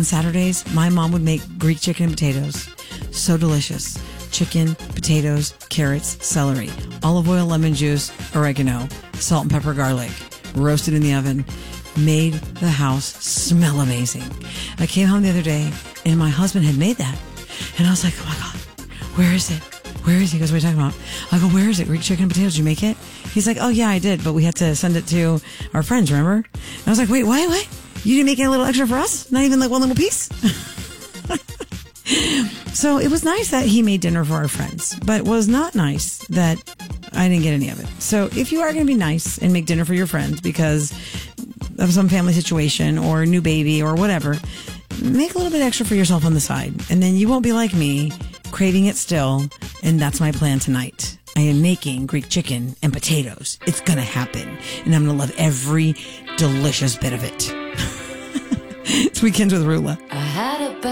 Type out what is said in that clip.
on Saturdays, my mom would make Greek chicken and potatoes. So delicious. Chicken, potatoes, carrots, celery, olive oil, lemon juice, oregano, salt and pepper, garlic, roasted in the oven. Made the house smell amazing. I came home the other day and my husband had made that. And I was like, oh my God, where is it? Where is he? He goes, what are you talking about? I go, where is it? Greek chicken and potatoes. Did you make it? He's like, oh yeah, I did. But we had to send it to our friends, remember? And I was like, wait, what? You didn't make it a little extra for us? Not even like one little piece? So it was nice that he made dinner for our friends, but it was not nice that I didn't get any of it. So if you are going to be nice and make dinner for your friends because of some family situation or a new baby or whatever, make a little bit extra for yourself on the side. And then you won't be like me, craving it still. And that's my plan tonight. I am making Greek chicken and potatoes. It's going to happen. And I'm going to love every delicious bit of it. It's Weekends with Rula. I had a